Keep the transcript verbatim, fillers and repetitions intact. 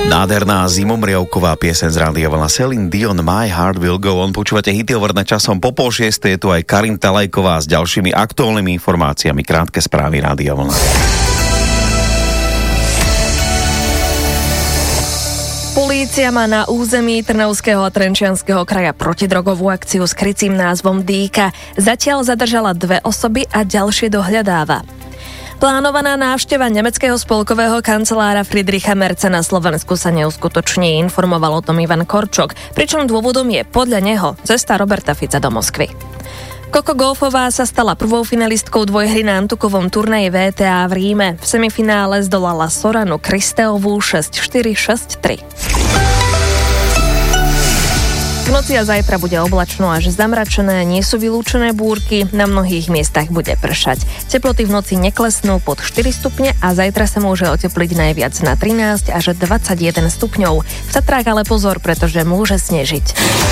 Nádherná zimomriavková pieseň z Rádia Vlna. Celine Dion, My Heart Will Go On. Počúvate Hity overné časom po pol šiestej. Je tu aj Karin Talajková s ďalšími aktuálnymi informáciami. Krátke správy Rádia Vlna. Polícia má na území Trnavského a Trenčianskeho kraja protidrogovú akciu s krycím názvom Dýka. Zatiaľ zadržala dve osoby a ďalšie dohľadáva. Plánovaná návšteva nemeckého spolkového kancelára Friedricha Merza na Slovensku sa neuskutoční, informoval o tom Ivan Korčok, pričom dôvodom je podľa neho cesta Roberta Fica do Moskvy. Coco Gauffová sa stala prvou finalistkou dvojhry na antukovom turnaji vé té á v Ríme. V semifinále zdolala Soranu Kristeovú šesť štyri šesť tri. V noci a zajtra bude oblačno až zamračené, nie sú vylúčené búrky, na mnohých miestach bude pršať. Teploty v noci neklesnú pod štyri stupne a zajtra sa môže otepliť najviac na trinásť až dvadsaťjeden stupňov. V Tatrách ale pozor, pretože môže snežiť.